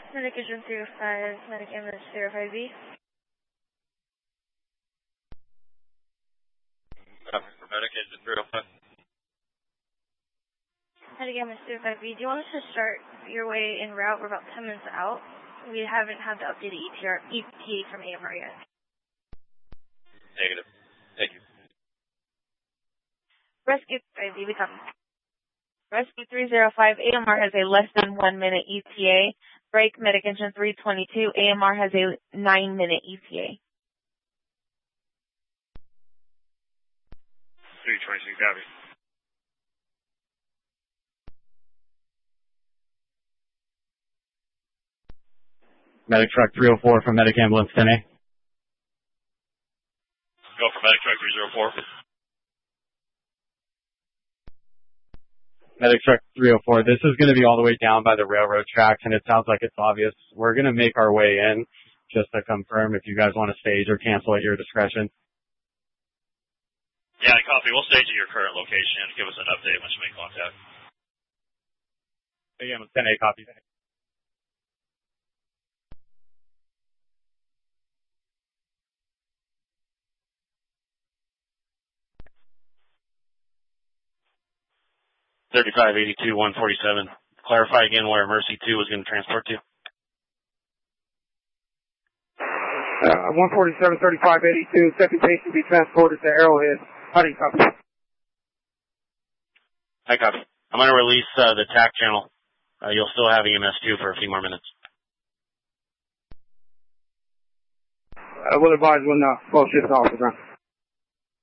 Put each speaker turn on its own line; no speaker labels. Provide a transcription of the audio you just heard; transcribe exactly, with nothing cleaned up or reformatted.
Medic Engine three oh five, Medic Ambulance three oh five B.
Copy for Medic Engine three oh five.
Medic Ambulance three oh five B, do you want us to start your way en route? We're about ten minutes out. We haven't had the updated E T R, E T A from A M R yet.
Negative. Thank you.
Rescue five B, we come.
Rescue three oh five, A M R has a less than one minute E T A. Break Medic Engine three twenty-two, A M R has a nine minute E T A.
three twenty-two, copy.
Medic Truck three oh four from Medic Ambulance ten A.
Go for Medic Truck three oh four.
Medic Truck three oh four, this is going to be all the way down by the railroad tracks, and it sounds like it's obvious. We're going to make our way in, just to confirm if you guys want to stage or cancel at your discretion.
Yeah, copy. We'll stage at your current location. Give us an update once you make contact.
Medic Ambulance ten A, copy.
thirty-five eighty-two, one forty-seven. Clarify again where Mercy two was going to transport to.
Uh, one forty-seven, thirty-five eighty-two, second patient be transported to Arrowhead. How do you copy?
I copy. I'm going to release uh, the T A C channel. Uh, you'll still have E M S two for a few more minutes.
I will advise when the full shift off the ground.